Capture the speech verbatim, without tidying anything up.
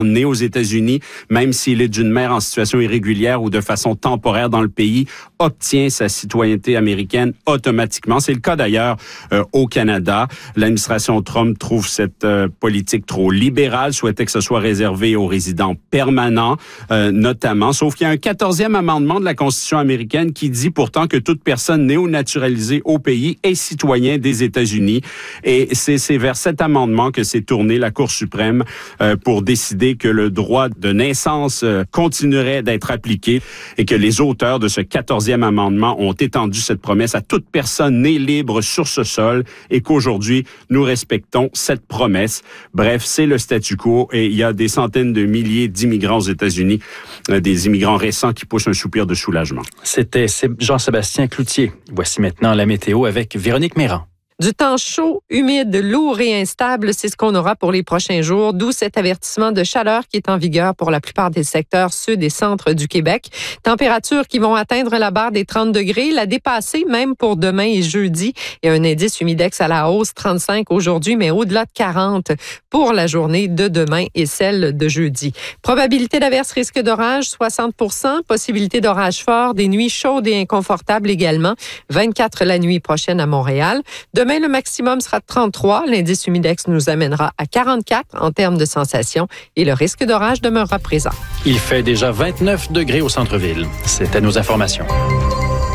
né aux États-Unis, même s'il est d'une mère en situation irrégulière ou de façon temporaire dans le pays, obtient sa citoyenneté américaine automatiquement. C'est le cas d'ailleurs euh, au Canada. L'administration Trump trouve cette euh, politique trop libérale, souhaitait que ce soit réservé aux résidents permanents, euh, notamment. Sauf qu'il y a un quatorzième amendement de la Constitution américaine qui dit pourtant que toute personne néo-naturalisée au pays est citoyen des États-Unis. Et c'est, c'est vers cet amendement que s'est tournée la Cour suprême euh, pour décider que le droit de naissance euh, continuerait d'être appliqué et que les auteurs de ce quatorzième amendement ont étendu cette promesse à toute personne née libre sur ce sol et qu'aujourd'hui, nous respectons cette promesse. Bref, c'est le statu quo et il y a des centaines de milliers d'immigrants aux États-Unis, euh, des immigrants récents qui poussent un soupir de soulagement. C'était Jean-Sébastien Cloutier. Voici maintenant la météo avec Véronique Méran. Du temps chaud, humide, lourd et instable, c'est ce qu'on aura pour les prochains jours, d'où cet avertissement de chaleur qui est en vigueur pour la plupart des secteurs sud et centre du Québec. Températures qui vont atteindre la barre des trente degrés, la dépasser même pour demain et jeudi. Et un indice humidex à la hausse, trente-cinq aujourd'hui, mais au-delà de quarante pour la journée de demain et celle de jeudi. Probabilité d'averse, risque d'orage, soixante pour cent. Possibilité d'orage fort, des nuits chaudes et inconfortables également. vingt-quatre la nuit prochaine à Montréal. Demain, le maximum sera de trente-trois. L'indice humidex nous amènera à quarante-quatre en termes de sensation et le risque d'orage demeurera présent. Il fait déjà vingt-neuf degrés au centre-ville. C'était nos informations.